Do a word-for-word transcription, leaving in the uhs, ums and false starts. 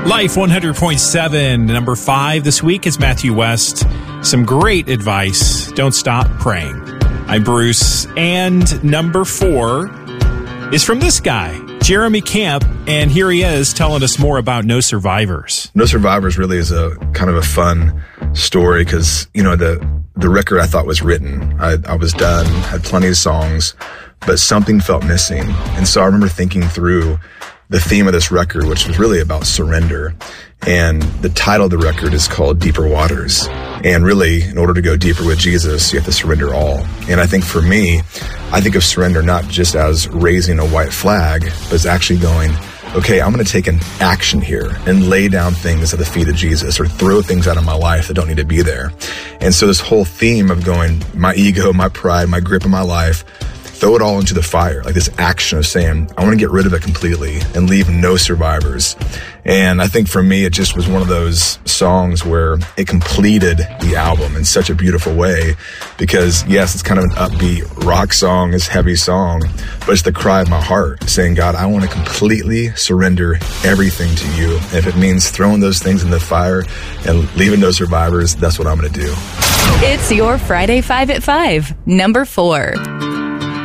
Life one hundred point seven, number five this week is Matthew West. Some great advice. Don't stop praying. I'm Bruce. And number four is from this guy, Jeremy Camp. And here he is telling us more about No Survivors. No Survivors really is a kind of a fun story because, you know, the, the record I thought was written. I, I was done, had plenty of songs, but something felt missing. And so I remember thinking through the theme of this record, which was really about surrender. And the title of the record is called Deeper Waters. And really, in order to go deeper with Jesus, you have to surrender all. And I think for me, I think of surrender not just as raising a white flag, but as actually going, okay, I'm going to take an action here and lay down things at the feet of Jesus or throw things out of my life that don't need to be there. And so this whole theme of going, my ego, my pride, my grip in my life, throw it all into the fire, like this action of saying, I want to get rid of it completely and leave no survivors. And I think for me, it just was one of those songs where it completed the album in such a beautiful way because, yes, it's kind of an upbeat rock song, it's a heavy song, but it's the cry of my heart saying, God, I want to completely surrender everything to you. And if it means throwing those things in the fire and leaving no survivors, that's what I'm going to do. It's your Friday five at five, number four.